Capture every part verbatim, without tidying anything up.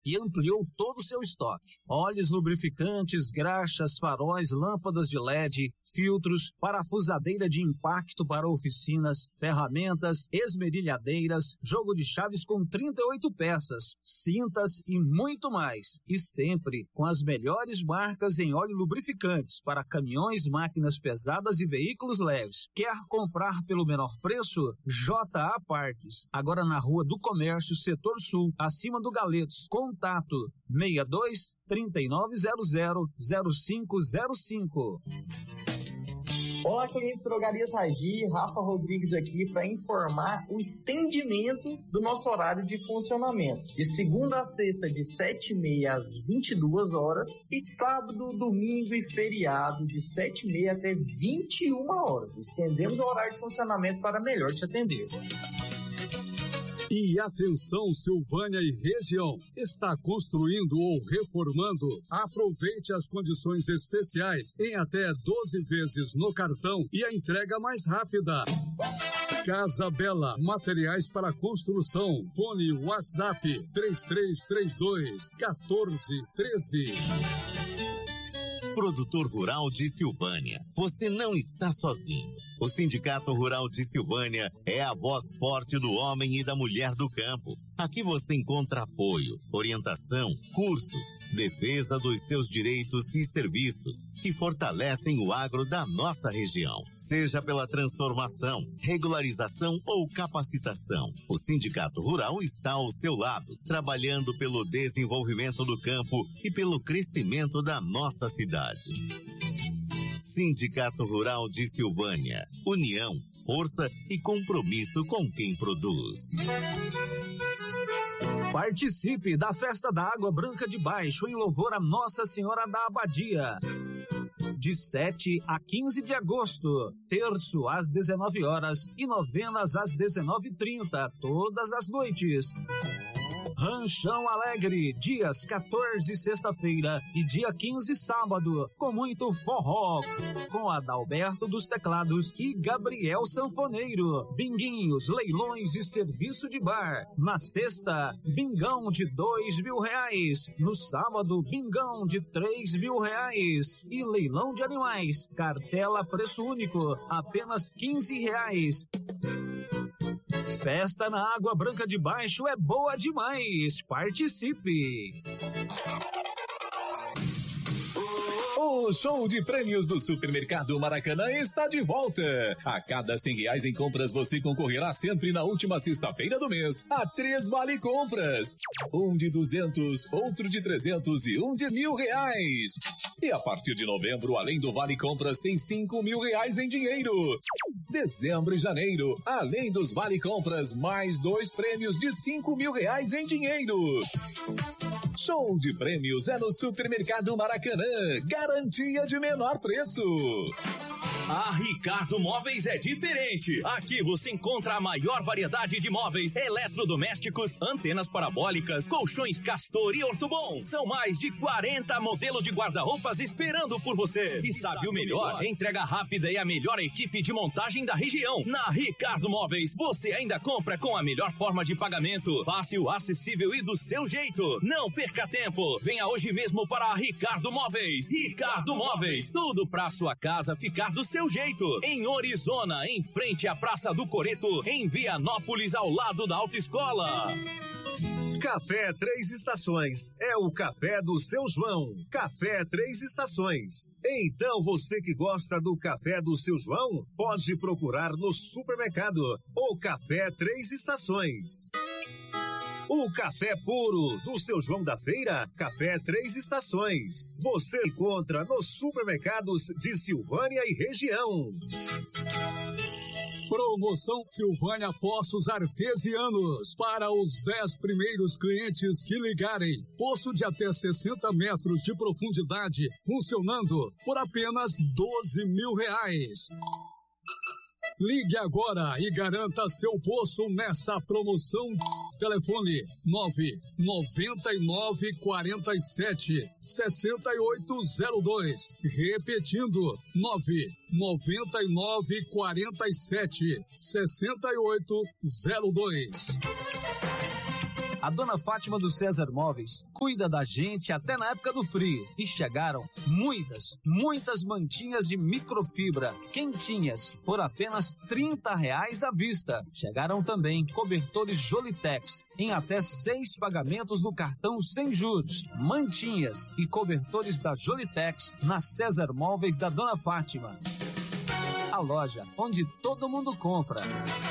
e ampliou todo o seu estoque. Óleos lubrificantes, graxas, faróis, lâmpadas de L E D, filtros, parafusadeira de impacto para oficinas, ferramentas, esmerilhadeiras, jogo de chaves com trinta e oito peças, cintas e muito mais. E sempre com as melhores marcas em óleo lubrificantes para caminhões, máquinas pesadas e veículos leves. Quer comprar pelo menor preço? J A Partes. Agora na Rua do Comércio, Setor Sul, acima do Galetos. Contato seis dois, três nove zero zero, zero cinco zero cinco. Olá, clientes Drogarias Ragi, Rafa Rodrigues aqui para informar o estendimento do nosso horário de funcionamento. De segunda a sexta, de sete e meia às vinte e duas horas, e sábado, domingo e feriado, de sete e meia até vinte e uma horas. Estendemos o horário de funcionamento para melhor te atender. E atenção, Silvânia e região, está construindo ou reformando? Aproveite as condições especiais em até doze vezes no cartão e a entrega mais rápida. Casa Bela, materiais para construção. Fone WhatsApp três três três dois, um quatro um três. Produtor Rural de Silvânia, você não está sozinho. O Sindicato Rural de Silvânia é a voz forte do homem e da mulher do campo. Aqui você encontra apoio, orientação, cursos, defesa dos seus direitos e serviços que fortalecem o agro da nossa região. Seja pela transformação, regularização ou capacitação, o Sindicato Rural está ao seu lado, trabalhando pelo desenvolvimento do campo e pelo crescimento da nossa cidade. Sindicato Rural de Silvânia. União, força e compromisso com quem produz. Participe da Festa da Água Branca de Baixo em louvor a Nossa Senhora da Abadia. De sete a quinze de agosto, terço às dezenove horas e novenas às dezenove e trinta, todas as noites. Ranchão Alegre, dias quatorze, sexta-feira, e dia quinze, sábado, com muito forró, com Adalberto dos Teclados e Gabriel Sanfoneiro. Binguinhos, leilões e serviço de bar. Na sexta, bingão de dois mil reais. No sábado, bingão de três mil reais. E leilão de animais, cartela preço único, apenas quinze reais. Festa na Água Branca de Baixo é boa demais. Participe! O show de prêmios do Supermercado Maracanã está de volta. A cada cem reais em compras você concorrerá sempre na última sexta-feira do mês a três vale compras. Um de duzentos, outro de trezentos e um de mil reais. E a partir de novembro, além do vale compras, tem cinco mil reais em dinheiro. Dezembro e janeiro, além dos vale compras, mais dois prêmios de cinco mil reais em dinheiro. Show de prêmios é no Supermercado Maracanã. Garantia de menor preço. A Ricardo Móveis é diferente. Aqui você encontra a maior variedade de móveis eletrodomésticos, antenas parabólicas, colchões Castor e Ortobon. São mais de quarenta modelos de guarda-roupas esperando por você. E sabe o melhor? Entrega rápida e a melhor equipe de montagem da região. Na Ricardo Móveis, você ainda compra com a melhor forma de pagamento. Fácil, acessível e do seu jeito. Não perca tempo. Venha hoje mesmo para a Ricardo Móveis. Ricardo Móveis, tudo pra sua casa ficar do seu jeito. Em Orizona, em frente à Praça do Coreto, em Vianópolis, ao lado da Autoescola. Café Três Estações é o café do seu João. Café Três Estações. Então você que gosta do café do seu João, pode procurar no supermercado o Café Três Estações. O café puro do seu João da Feira, Café Três Estações. Você encontra nos supermercados de Silvânia e região. Promoção Silvânia Poços Artesianos. Para os dez primeiros clientes que ligarem, poço de até sessenta metros de profundidade, funcionando por apenas doze mil reais. Ligue agora e garanta seu poço nessa promoção. Telefone nove nove nove, quatro sete, seis oito zero dois. Repetindo, nove nove nove, quatro sete, seis oito zero dois. A dona Fátima do César Móveis cuida da gente até na época do frio. E chegaram muitas, muitas mantinhas de microfibra, quentinhas, por apenas trinta reais à vista. Chegaram também cobertores Jolitex, em até seis pagamentos no cartão sem juros. Mantinhas e cobertores da Jolitex na César Móveis da dona Fátima. A loja onde todo mundo compra.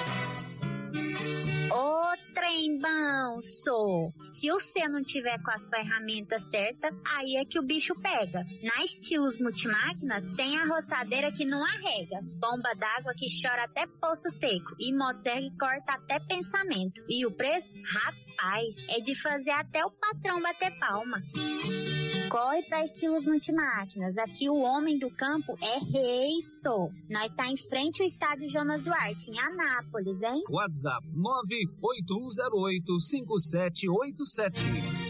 Ô, trem bom, sou. Se você não tiver com as ferramentas certas, aí é que o bicho pega. Na Estilos Multimáquinas tem a roçadeira que não arrega, bomba d'água que chora até poço seco e motosserra que corta até pensamento. E o preço? Rapaz, é de fazer até o patrão bater palma. Corre pra Estilos Multimáquinas. Aqui o homem do campo é rei, sou. Nós tá em frente ao estádio Jonas Duarte, em Anápolis, hein? WhatsApp nove oito um zero oito cinco sete oito sete.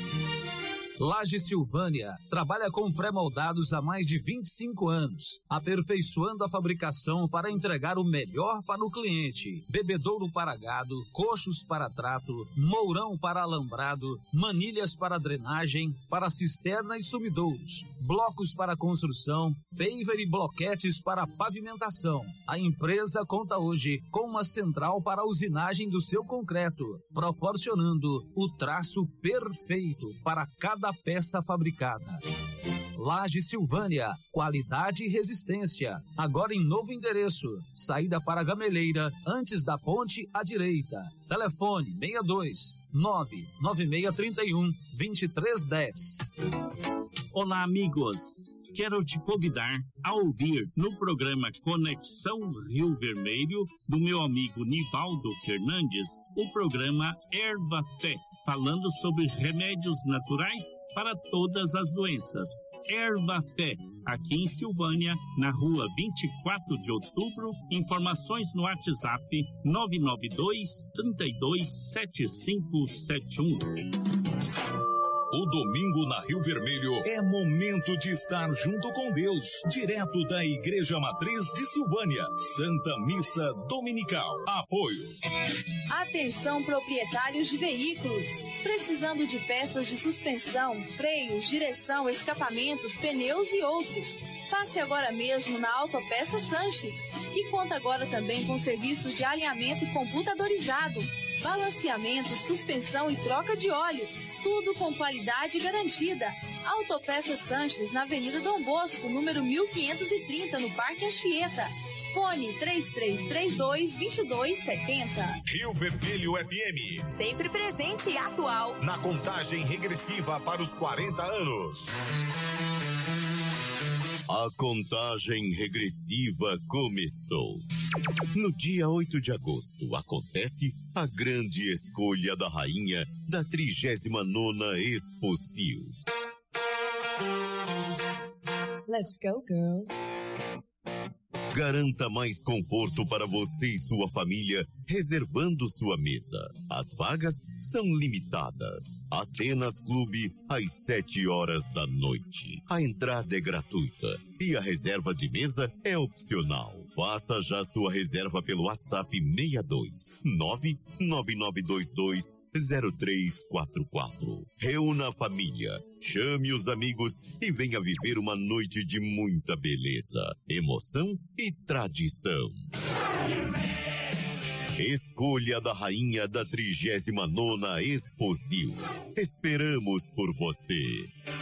Laje Silvânia trabalha com pré-moldados há mais de vinte e cinco anos, aperfeiçoando a fabricação para entregar o melhor para o cliente. Bebedouro para gado, coxos para trato, mourão para alambrado, manilhas para drenagem, para cisterna e sumidouros, blocos para construção, paver e bloquetes para pavimentação. A empresa conta hoje com uma central para a usinagem do seu concreto, proporcionando o traço perfeito para cada peça fabricada. Laje Silvânia, qualidade e resistência. Agora em novo endereço, saída para Gameleira, antes da ponte à direita. Telefone seis dois nove nove seis três um dois três um zero. Olá, amigos. Quero te convidar a ouvir no programa Conexão Rio Vermelho, do meu amigo Nivaldo Fernandes, o programa Erva Té, falando sobre remédios naturais para todas as doenças. Erva Té, aqui em Silvânia, na rua vinte e quatro de outubro. Informações no WhatsApp nove nove dois, três dois sete cinco sete um. O domingo na Rio Vermelho é momento de estar junto com Deus, direto da Igreja Matriz de Silvânia. Santa Missa Dominical. Apoio. Atenção, proprietários de veículos. Precisando de peças de suspensão, freios, direção, escapamentos, pneus e outros. Passe agora mesmo na Autopeça Sanches, que conta agora também com serviços de alinhamento computadorizado, balanceamento, suspensão e troca de óleo. Tudo com qualidade garantida. Autopeça Sanches, na Avenida Dom Bosco, número mil quinhentos e trinta, no Parque Anchieta. Fone três três três dois, dois dois sete zero. Rio Vermelho F M. Sempre presente e atual. Na contagem regressiva para os quarenta anos. A contagem regressiva começou. No dia oito de agosto acontece a grande escolha da rainha da trigésima nona Exposil. Let's go, girls. Garanta mais conforto para você e sua família, reservando sua mesa. As vagas são limitadas. Atenas Clube, às sete horas da noite. A entrada é gratuita e a reserva de mesa é opcional. Faça já sua reserva pelo WhatsApp seis dois nove nove nove dois dois zero três quatro quatro. Reúna a família, chame os amigos e venha viver uma noite de muita beleza, emoção e tradição. Escolha da rainha da trigésima nona Exposil. Esperamos por você.